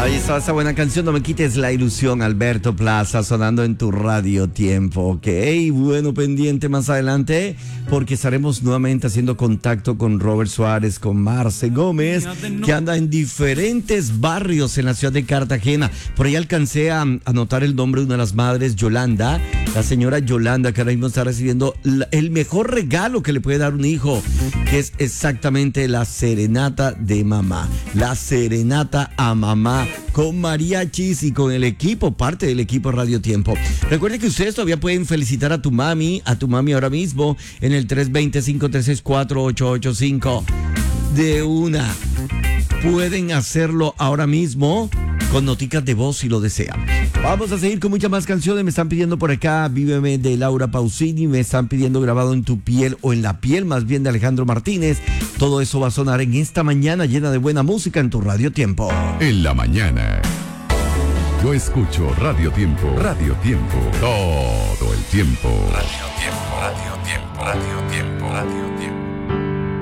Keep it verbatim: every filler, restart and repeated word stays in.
Ahí está esa buena canción, No me quites la ilusión, Alberto Plaza, sonando en tu Radio Tiempo, ok. Bueno, pendiente más adelante, porque estaremos nuevamente haciendo contacto con Robert Suárez, con Marce Gómez, que anda en diferentes barrios en la ciudad de Cartagena. Por ahí alcancé a anotar el nombre de una de las madres, Yolanda, la señora Yolanda, que ahora mismo está recibiendo la, el mejor regalo que le puede dar un hijo, que es exactamente la serenata de mamá. La serenata a mamá con mariachis y con el equipo, parte del equipo Radio Tiempo. Recuerden que ustedes todavía pueden felicitar a tu mami, a tu mami ahora mismo en el tres dos cero, cinco tres seis, cuatro ocho ocho cinco. De una. Pueden hacerlo ahora mismo con noticas de voz si lo desean. Vamos a seguir con muchas más canciones. Me están pidiendo por acá Víveme de Laura Pausini. Me están pidiendo Grabado en tu piel, o en la piel más bien, de Alejandro Martínez. Todo eso va a sonar en esta mañana llena de buena música en tu Radio Tiempo. En la mañana yo escucho Radio Tiempo. Radio Tiempo. Todo el tiempo. Radio Tiempo, Radio Tiempo, Radio Tiempo.